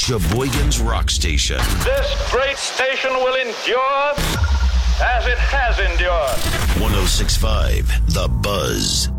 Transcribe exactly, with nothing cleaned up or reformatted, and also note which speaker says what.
Speaker 1: Sheboygan's Rock Station.
Speaker 2: This great station will endure as it has endured.
Speaker 1: one oh six point five The Buzz.